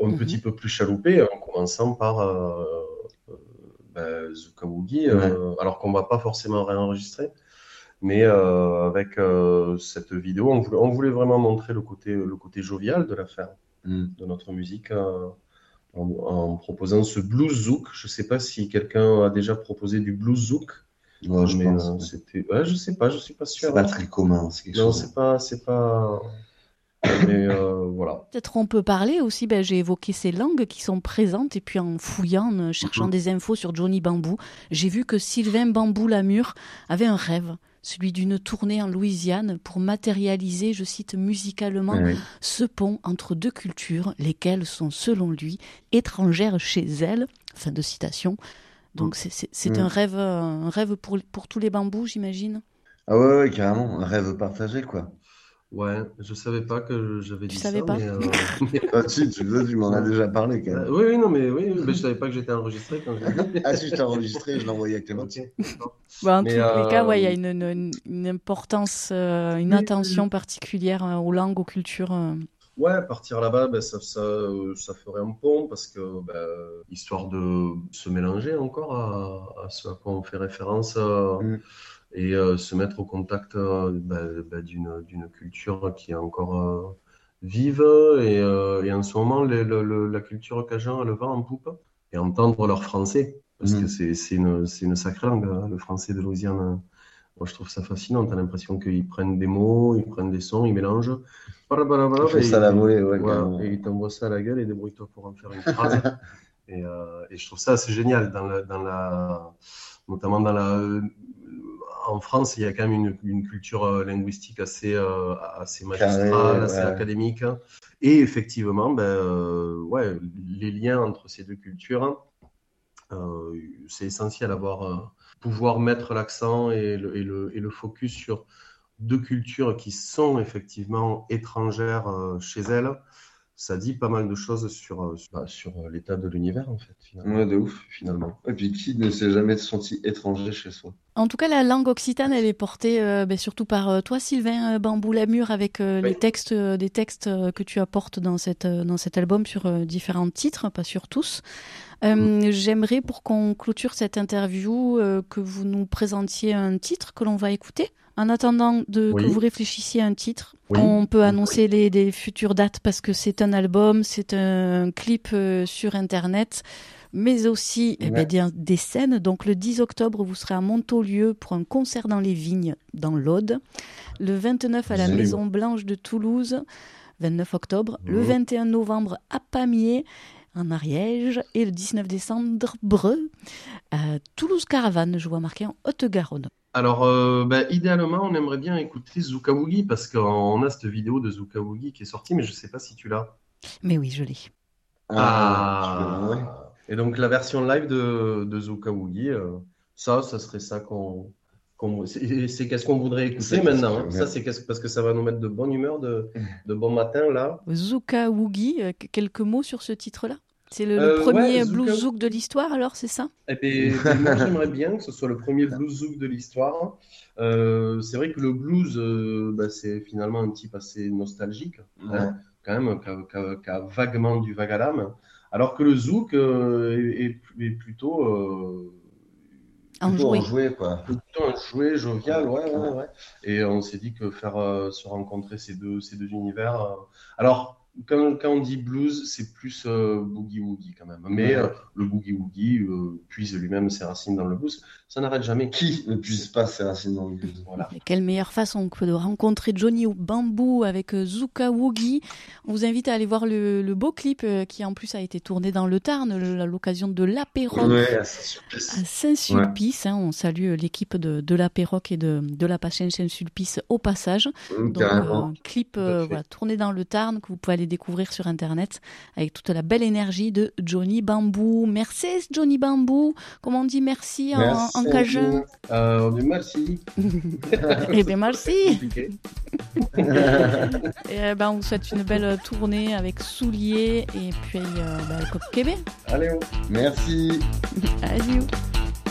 un petit peu plus chaloupé, en commençant par Zuka Woogie, alors qu'on va pas forcément réenregistrer, mais avec cette vidéo, on voulait vraiment montrer le côté jovial de l'affaire, de notre musique, en proposant ce blues zouk. Je sais pas si quelqu'un a déjà proposé du blues zouk. Ouais, je pense. C'était, ouais, je sais pas, je suis pas sûr. C'est pas très commun, c'est quelque Non, chose. c'est pas. Mais voilà. Peut-être on peut parler aussi, j'ai évoqué ces langues qui sont présentes, et puis en fouillant, cherchant des infos sur Johnny Bambou, j'ai vu que Sylvain Bambou-Lamure avait un rêve, celui d'une tournée en Louisiane pour matérialiser, je cite, musicalement, ce pont entre deux cultures, lesquelles sont, selon lui, étrangères chez elles. Fin de citation. Donc c'est un rêve pour tous les bambous, j'imagine. Ah ouais, carrément, un rêve partagé, quoi. Ouais, je savais pas que j'avais Tu dit savais ça, pas? mais Ah, si, tu m'en as déjà parlé, quand même. oui, oui, non, mais je savais pas que j'étais enregistré quand j'ai dit. Ah, si, je t'ai enregistré, je l'ai envoyé à Clément. Ok, d'accord. En Mais tous les cas, il y a une importance, une oui, attention particulière aux langues, aux cultures. ouais, partir là-bas, ça ferait un pont parce que, histoire de se mélanger encore à ce à quoi on fait référence, et se mettre au contact d'une culture qui est encore vive, et en ce moment, la culture cajun, elle va en poupe, et entendre leur français, parce que c'est une sacrée langue, le français de Louisiane. Moi, je trouve ça fascinant. Tu as l'impression qu'ils prennent des mots, ils prennent des sons, ils mélangent. Il fait ça à la volée, ouais, Voilà, carrément. et ils t'envoient ça à la gueule et débrouille-toi pour en faire une phrase. Et je trouve ça assez génial. Notamment en France, il y a quand même une culture linguistique assez magistrale, Carré, assez ouais. académique. Et effectivement, les liens entre ces deux cultures, c'est essentiel pouvoir mettre l'accent et le focus sur deux cultures qui sont effectivement étrangères chez elles. Ça dit pas mal de choses sur l'état de l'univers, en fait, finalement. Ouais, de ouf. Finalement. Et puis, qui ne s'est jamais senti étranger chez soi? En tout cas, la langue occitane, elle est portée surtout par toi, Sylvain Bambou-Lamure, avec Oui. des textes que tu apportes dans cet album sur différents titres, pas sur tous. J'aimerais, pour qu'on clôture cette interview, que vous nous présentiez un titre que l'on va écouter. En attendant que vous réfléchissiez à un titre, on peut annoncer les futures dates, parce que c'est un album, c'est un clip sur Internet, mais aussi des scènes. Donc le 10 octobre, vous serez à Montaulieu pour un concert dans les Vignes, dans l'Aude. Le 29 à la Maison Blanche de Toulouse, 29 octobre. Le 21 novembre à Pamiers, en Ariège, et le 19 décembre, à Toulouse Caravane, je vois marqué en Haute-Garonne. Alors, idéalement, on aimerait bien écouter Zuka Woogie, parce qu'on a cette vidéo de Zuka Woogie qui est sortie, mais je sais pas si tu l'as. Mais oui, je l'ai. Et donc la version live de Zuka Woogie, ça serait ça c'est qu'est-ce qu'on voudrait écouter maintenant. Ça, c'est parce que ça va nous mettre de bonne humeur, de bon matin là. Zuka Woogie, quelques mots sur ce titre-là? C'est le premier blues zouk de l'histoire, alors, c'est ça? Moi, j'aimerais bien que ce soit le premier blues zouk de l'histoire. C'est vrai que le blues, c'est finalement un type assez nostalgique, quand même, qui a vaguement du vague à l'âme. Alors que le zouk est plutôt enjoué, quoi. Plutôt enjoué, jovial, ouais. Et on s'est dit que faire se rencontrer ces deux univers. Alors, quand on dit blues, c'est plus boogie-woogie quand même. Mais le boogie-woogie puise lui-même ses racines dans le blues. Ça n'arrête jamais. Qui ne puise pas ses racines dans le blues? Voilà. Et quelle meilleure façon que de rencontrer Johnny Bambou avec Zuka Woogie. On vous invite à aller voir le beau clip qui en plus a été tourné dans le Tarn à l'occasion de l'Apéroc à Saint-Sulpice. On salue l'équipe de l'Apéroc et de la Pachin Saint-Sulpice au passage. Donc, clip tourné dans le Tarn que vous pouvez aller découvrir sur Internet avec toute la belle énergie de Johnny Bambou. Merci Johnny Bambou. Comment on dit merci en cajun? On dit merci. Eh bien, merci. Et on vous souhaite une belle tournée avec Souliers et puis Côte Québec. Allez, merci. Adieu.